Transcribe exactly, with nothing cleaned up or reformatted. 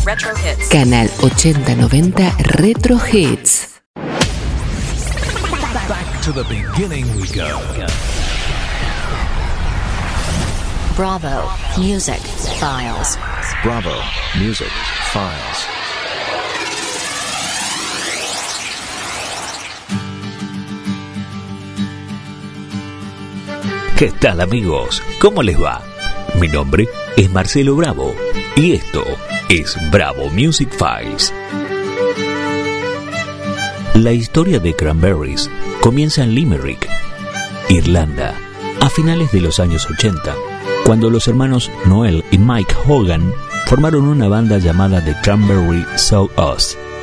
Retro Hits. Canal ochenta noventa Retro Hits. Back to the beginning we go. Bravo Music Files. Bravo Music Files. ¿Qué tal, amigos? ¿Cómo les va? Mi nombre es Marcelo Bravo y esto es Bravo Music Files. La historia de Cranberries comienza en Limerick, Irlanda, a finales de los años ochenta, cuando los hermanos Noel y Mike Hogan formaron una banda llamada The Cranberry Saw Us.